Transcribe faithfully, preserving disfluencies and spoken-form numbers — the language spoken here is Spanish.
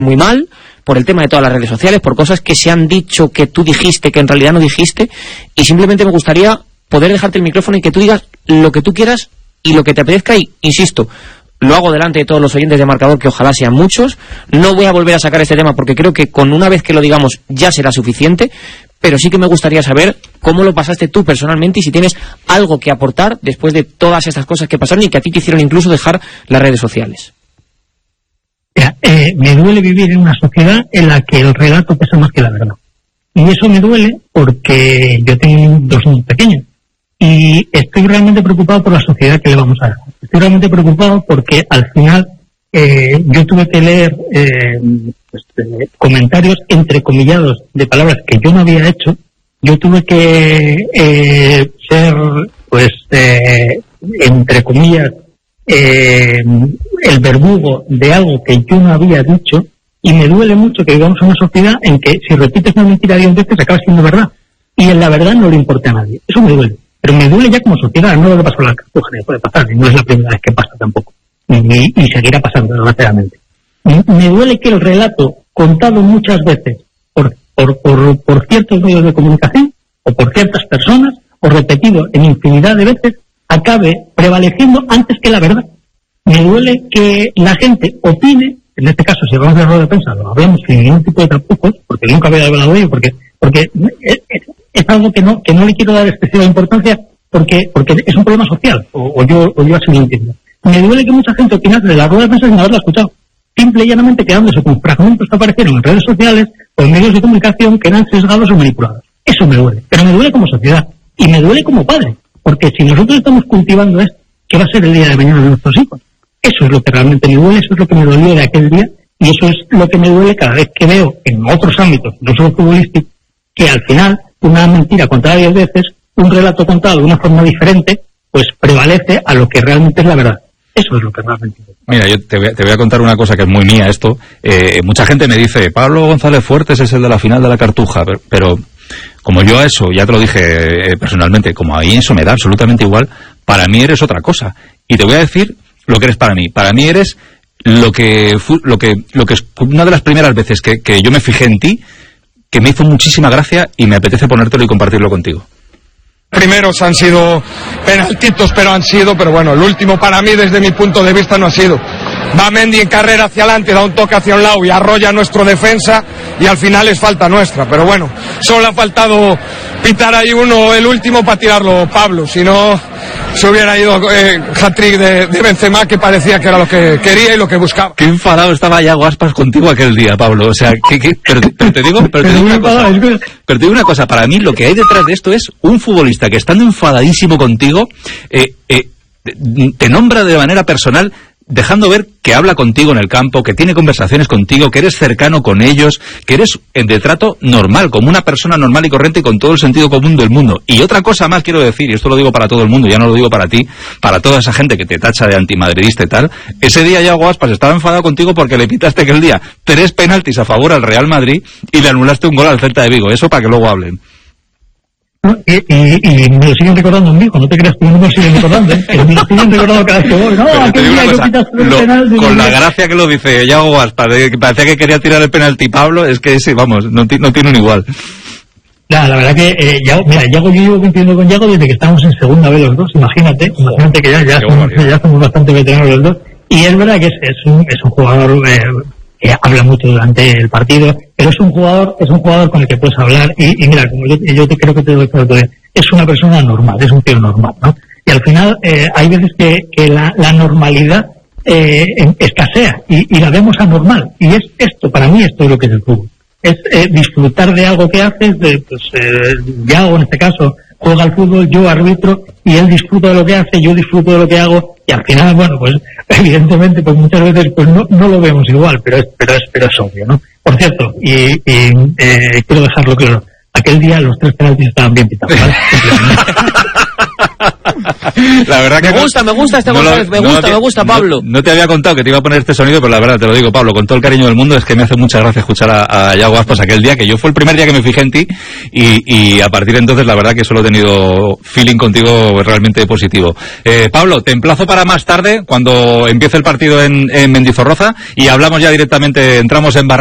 muy mal, por el tema de todas las redes sociales, por cosas que se han dicho que tú dijiste, que en realidad no dijiste, y simplemente me gustaría poder dejarte el micrófono y que tú digas lo que tú quieras y lo que te apetezca, y insisto, lo hago delante de todos los oyentes de Marcador, que ojalá sean muchos. No voy a volver a sacar este tema porque creo que con una vez que lo digamos ya será suficiente, pero sí que me gustaría saber cómo lo pasaste tú personalmente y si tienes algo que aportar después de todas estas cosas que pasaron y que a ti te hicieron incluso dejar las redes sociales. Mira, eh, me duele vivir en una sociedad en la que el relato pesa más que la verdad. Y eso me duele porque yo tengo dos niños pequeños y estoy realmente preocupado por la sociedad que le vamos a dar. Estoy realmente preocupado porque al final eh, yo tuve que leer eh, pues, eh, comentarios entrecomillados de palabras que yo no había hecho. Yo tuve que eh, ser, pues, eh, entre comillas, Eh, el verdugo de algo que yo no había dicho, y me duele mucho que vivamos en una sociedad en que si repites una mentira diez veces acaba siendo verdad, y en la verdad no le importa a nadie. Eso me duele, pero me duele ya como sociedad. No lo que pasó en la Cartuja, ni puede pasar, y no es la primera vez que pasa tampoco, y, y seguirá pasando desgraciadamente. Me duele que el relato contado muchas veces por, por, por, por ciertos medios de comunicación o por ciertas personas, o repetido en infinidad de veces, acabe prevaleciendo antes que la verdad. Me duele que la gente opine, en este caso si hablamos de error de prensa, lo hablamos sin ningún tipo de tapujos, porque nunca había hablado de ello, porque porque es, es, es algo que no que no le quiero dar excesiva importancia, porque porque es un problema social, o, o yo o yo así lo entiendo. Me duele que mucha gente opinase de la rueda de prensa sin haberla escuchado, simple y llanamente quedándose con fragmentos que aparecieron en redes sociales o en medios de comunicación que eran sesgados o manipulados. Eso me duele, pero me duele como sociedad, y me duele como padre. Porque si nosotros estamos cultivando esto, ¿qué va a ser el día de mañana de nuestros hijos? Eso es lo que realmente me duele, eso es lo que me dolió de aquel día, y eso es lo que me duele cada vez que veo en otros ámbitos, no solo futbolísticos, que al final una mentira contada diez veces, un relato contado de una forma diferente, pues prevalece a lo que realmente es la verdad. Eso es lo que realmente me duele. Mira, yo te voy, a, te voy a contar una cosa que es muy mía esto. Eh, mucha gente me dice, Pablo González Fuertes es el de la final de la Cartuja, pero... pero como yo a eso, ya te lo dije eh, personalmente, como a mí eso me da absolutamente igual, para mí eres otra cosa. Y te voy a decir lo que eres para mí. Para mí eres lo que lo que lo que es una de las primeras veces que, que yo me fijé en ti, que me hizo muchísima gracia y me apetece ponértelo y compartirlo contigo. Primeros han sido penaltitos, pero han sido, pero bueno, el último para mí desde mi punto de vista no ha sido. Va Mendy en carrera hacia adelante, da un toque hacia un lado y arrolla a nuestro defensa y al final es falta nuestra, pero bueno, solo ha faltado pitar ahí uno, el último, para tirarlo Pablo, si no se hubiera ido eh, hat-trick de, de Benzema, que parecía que era lo que quería y lo que buscaba. Qué enfadado estaba Yago Aspas contigo aquel día, Pablo, o sea, que, que, pero, pero te digo, pero te digo una cosa, pero te digo una cosa, para mí lo que hay detrás de esto es un futbolista que estando enfadadísimo contigo, eh, eh, te nombra de manera personal, dejando ver que habla contigo en el campo, que tiene conversaciones contigo, que eres cercano con ellos, que eres de trato normal, como una persona normal y corriente y con todo el sentido común del mundo. Y otra cosa más quiero decir, y esto lo digo para todo el mundo, ya no lo digo para ti, para toda esa gente que te tacha de antimadridista y tal, ese día Yago Aspas estaba enfadado contigo porque le pitaste aquel día tres penaltis a favor al Real Madrid y le anulaste un gol al Celta de Vigo. Eso para que luego hablen. ¿No? Y, y, y me lo siguen recordando en Vigo, no te creas que no me lo siguen recordando, ¿eh? Me lo siguen recordando cada vez que voy. No, aquel día que quitas el penal. Con la gracia que lo dice Yago Aspas, que parecía que quería tirar el penalti Pablo, es que ese, vamos, no, no tiene un igual. Claro, la verdad que, eh, Yago, mira, Yago, yo llevo cumpliendo con Yago desde que estamos en segunda vez los dos, imagínate, oh, imagínate que ya, ya, somos, ya somos bastante veteranos los dos, y es verdad que es, es, un, es un jugador, eh, que habla mucho durante el partido, pero es un jugador, es un jugador con el que puedes hablar, y, y mira, como yo, yo te creo que te lo digo todavía, es una persona normal, es un tío normal, ¿no? Y al final, eh, hay veces que, que la, la normalidad, eh, escasea, y, y la vemos anormal, y es esto, para mí esto es lo que es el fútbol. Es eh, disfrutar de algo que haces, de, pues, eh, Yago en este caso juega al fútbol, yo arbitro, y él disfruta de lo que hace, yo disfruto de lo que hago, y al final, bueno, pues evidentemente, pues muchas veces pues no, no lo vemos igual, pero es, pero es, pero es obvio, ¿no? Por cierto, y, y eh, quiero dejarlo claro, aquel día los tres penaltis estaban bien pitados, ¿vale? La verdad que me gusta, no, me gusta este no González, lo, me no gusta, te, me gusta, Pablo. No, no te había contado que te iba a poner este sonido, pero la verdad te lo digo, Pablo, con todo el cariño del mundo, es que me hace mucha gracia escuchar a, a Yago Aspas aquel día, que yo fue el primer día que me fijé en ti, y, y a partir de entonces la verdad que solo he tenido feeling contigo realmente positivo. Eh, Pablo, te emplazo para más tarde, cuando empiece el partido en, en Mendizorroza, y hablamos ya directamente, entramos en Barra